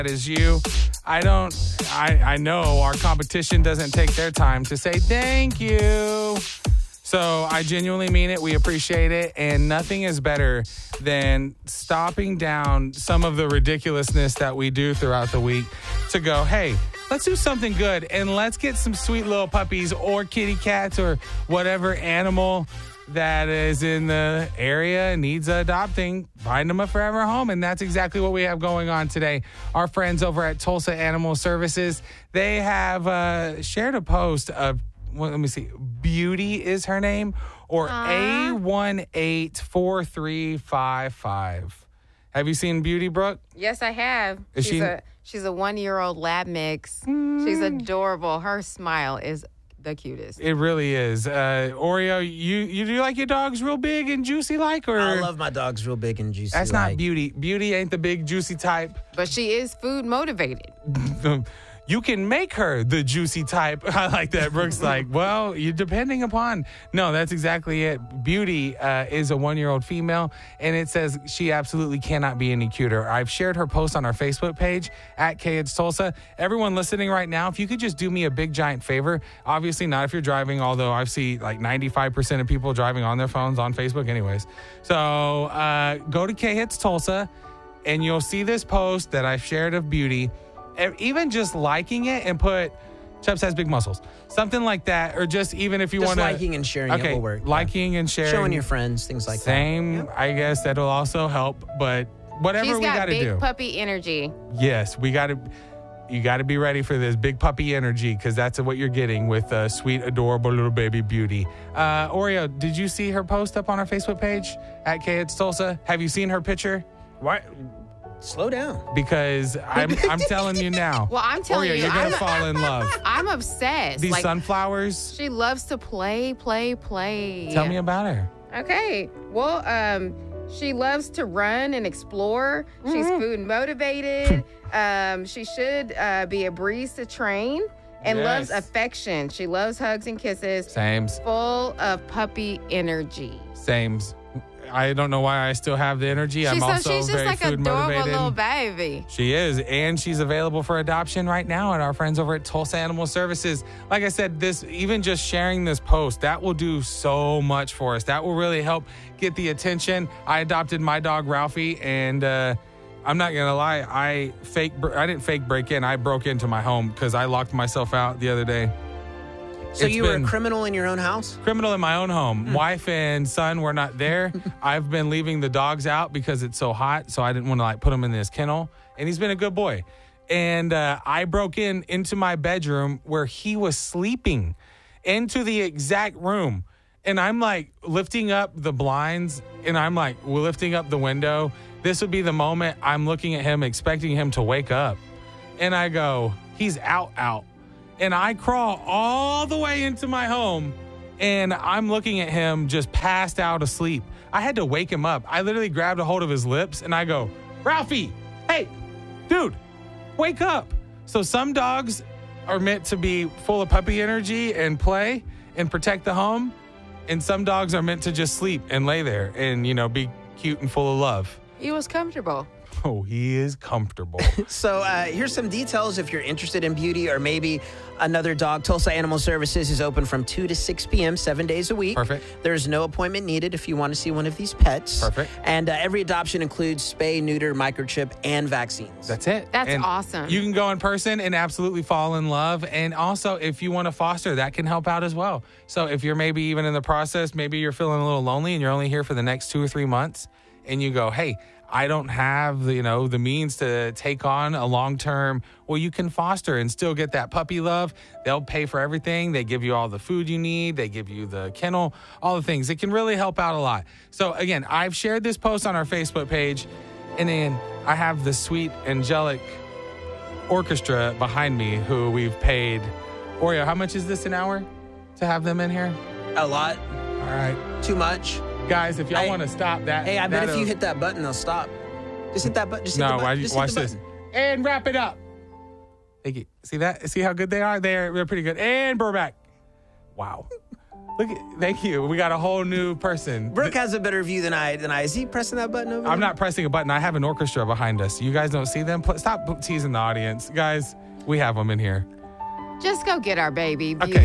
is you. I know our competition doesn't take their time to say thank you. So I genuinely mean it. We appreciate it. And nothing is better than stopping down some of the ridiculousness that we do throughout the week to go, hey, let's do something good and let's get some sweet little puppies or kitty cats or whatever animal that is in the area needs adopting. Find them a forever home. And that's exactly what we have going on today. Our friends over at Tulsa Animal Services, they have shared a post of, well, let me see, Beauty is her name, or A184355. Have you seen Beauty, Brooke? Yes, I have. Is she's a 1-year-old lab mix. She's adorable. Her smile is the cutest. It really is. Oreo, you do like your dogs real big and juicy like? Or I love my dogs real big and juicy. That's not Beauty. Beauty ain't the big juicy type. But she is food motivated. You can make her the juicy type. I like that. Brooke's like, well, you're depending upon. No, that's exactly it. Beauty is a 1-year-old female, and it says she absolutely cannot be any cuter. I've shared her post on our Facebook page at Kids Tulsa. Everyone listening right now, if you could just do me a big giant favor, obviously not if you're driving, although I see like 95% of people driving on their phones on Facebook anyways. So go to K-Hits Tulsa, and you'll see this post that I've shared of Beauty. Even just liking it and put Chubbs has big muscles, something like that, or just even if you want to liking and sharing it will work. Liking and sharing, showing your friends, things like Same, that. I guess that'll also help. But whatever we got to do, she's got big puppy energy. Yes, you got to be ready for this big puppy energy because that's what you're getting with sweet, adorable little baby Beauty. Oreo, did you see her post up on our Facebook page at Kids Tulsa? Have you seen her picture? What? Slow down. Because I'm telling you now. Well, I'm telling Oreo, you, you're going to fall in love. I'm obsessed. These sunflowers. She loves to play. Tell me about her. Okay. Well, she loves to run and explore. She's food motivated. She should be a breeze to train and loves affection. She loves hugs and kisses. Sames. Full of puppy energy. Sames. I don't know why I still have the energy. I'm also she's just very like food adorable motivated. Little baby. She is, and she's available for adoption right now at our friends over at Tulsa Animal Services. Like I said, this even just sharing this post, that will do so much for us. That will really help get the attention. I adopted my dog Ralphie, and I'm not gonna lie, I didn't fake break in. I broke into my home because I locked myself out the other day. So you were a criminal in your own house? Criminal in my own home. Wife and son were not there. I've been leaving the dogs out because it's so hot, so I didn't want to put him in this kennel. And he's been a good boy. And I broke into my bedroom where he was sleeping, into the exact room. And I'm lifting up the blinds, and I'm lifting up the window. This would be the moment I'm looking at him, expecting him to wake up. And I go, he's out. And I crawl all the way into my home, and I'm looking at him just passed out asleep. I had to wake him up. I literally grabbed a hold of his lips, and I go, Ralphie, hey, dude, wake up. So some dogs are meant to be full of puppy energy and play and protect the home, and some dogs are meant to just sleep and lay there and, be cute and full of love. He was comfortable. Oh, he is comfortable. So here's some details if you're interested in Beauty or maybe another dog. Tulsa Animal Services is open from 2 to 6 p.m. 7 days a week. Perfect. There's no appointment needed if you want to see one of these pets. Perfect. And every adoption includes spay, neuter, microchip, and vaccines. That's it. That's awesome. You can go in person and absolutely fall in love. And also, if you want to foster, that can help out as well. So if you're maybe even in the process, maybe you're feeling a little lonely and you're only here for the next 2 or 3 months, and you go, hey, I don't have the means to take on a long-term. Well, you can foster and still get that puppy love. They'll pay for everything. They give you all the food you need. They give you the kennel, all the things. It can really help out a lot. So again, I've shared this post on our Facebook page, and then I have the sweet angelic orchestra behind me who we've paid. Oreo, how much is this an hour to have them in here? A lot. All right. Too much. Guys, if y'all want to stop that. Hey, I bet if you hit that button, they'll stop. Just hit that button. Just hit the button. Just watch hit the this. button. And wrap it up. Thank you. See that? See how good they are? They're pretty good. And we're back. Wow. Thank you. We got a whole new person. Brooke has a better view than I. Is he pressing that button over there? I'm not pressing a button. I have an orchestra behind us. You guys don't see them? Stop teasing the audience. Guys, we have them in here. Just go get our baby. Okay.